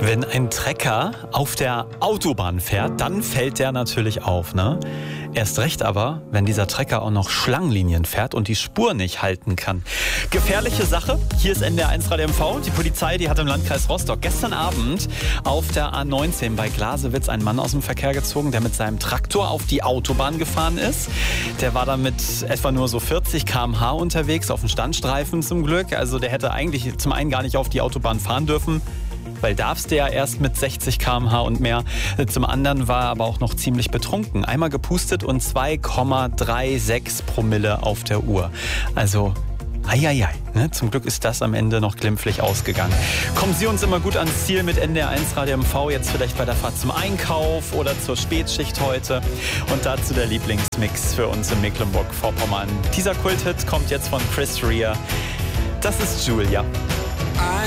Wenn ein Trecker auf der Autobahn fährt, dann fällt der natürlich auf, ne? Erst recht aber, wenn dieser Trecker auch noch Schlangenlinien fährt und die Spur nicht halten kann. Gefährliche Sache. Hier ist NDR1 Radio MV. Die Polizei, die hat im Landkreis Rostock gestern Abend auf der A19 bei Glasewitz einen Mann aus dem Verkehr gezogen, der mit seinem Traktor auf die Autobahn gefahren ist. Der war da mit etwa nur so 40 km/h unterwegs, auf dem Standstreifen zum Glück. Also der hätte eigentlich zum einen gar nicht auf die Autobahn fahren dürfen, weil darfst du ja erst mit 60 km/h und mehr. Zum anderen war er aber auch noch ziemlich betrunken. Einmal gepustet und 2,36 Promille auf der Uhr. Also, eieiei, ne? Zum Glück ist das am Ende noch glimpflich ausgegangen. Kommen Sie uns immer gut ans Ziel mit NDR1 Radio MV, jetzt vielleicht bei der Fahrt zum Einkauf oder zur Spätschicht heute. Und dazu der Lieblingsmix für uns in Mecklenburg-Vorpommern. Dieser Kulthit kommt jetzt von Chris Rea. Das ist Julia.